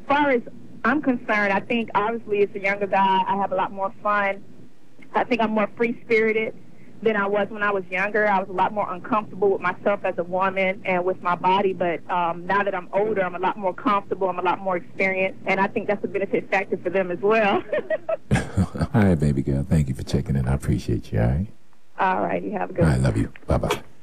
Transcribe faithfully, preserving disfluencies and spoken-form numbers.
far as I'm concerned, I think obviously as a younger guy, I have a lot more fun. I think I'm more free-spirited than I was when I was younger. I was a lot more uncomfortable with myself as a woman and with my body, but um, now that I'm older, I'm a lot more comfortable, I'm a lot more experienced, and I think that's a benefit factor for them as well. All right, baby girl. Thank you for checking in. I appreciate you, all right? All right, you have a good All one. right, love you. Bye-bye.